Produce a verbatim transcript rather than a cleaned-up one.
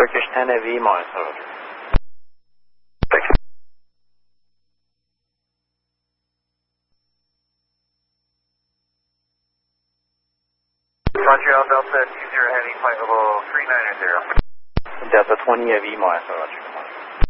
Turkish ten Heavy, miles, roger. Montreal Delta two zero Heavy, flight level three nine zero. Delta twenty Heavy, miles, roger.